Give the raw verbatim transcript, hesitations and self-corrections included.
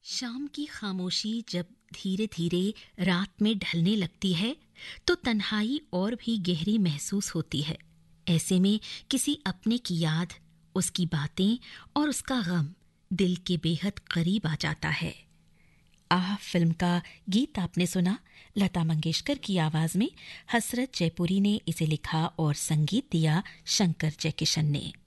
शाम की खामोशी जब धीरे धीरे रात में ढलने लगती है तो तन्हाई और भी गहरी महसूस होती है। ऐसे में किसी अपने की याद, उसकी बातें और उसका गम दिल के बेहद करीब आ जाता है। आह फिल्म का गीत आपने सुना, लता मंगेशकर की आवाज में। हसरत जयपुरी ने इसे लिखा और संगीत दिया शंकर जयकिशन ने।